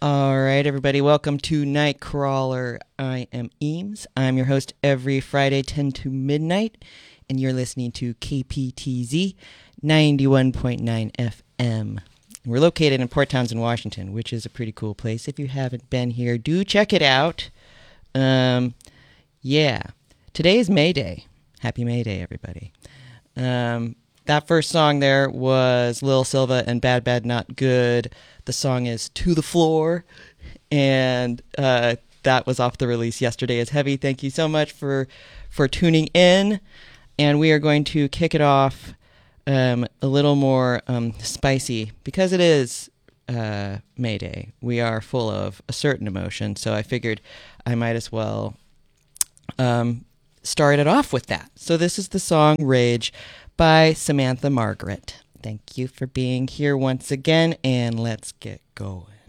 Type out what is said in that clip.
All right, everybody, welcome to Nightcrawler. I am Eames. I'm your host every Friday, 10 to midnight, and you're listening to KPTZ 91.9 FM. We're located in Port Townsend, Washington, which is a pretty cool place. If you haven't been here, do check it out. Yeah, today is May Day. Happy May Day, everybody. That first song there was Lil Silva and Bad Bad Not Good. The song is To the Floor, and that was off the release Yesterday is Heavy. Thank you so much for tuning in, and we are going to kick it off a little more spicy because it is May Day. We are full of a certain emotion, so I figured I might as well start it off with that. So this is the song Rage by Samantha Margaret. Thank you for being here once again, and let's get going.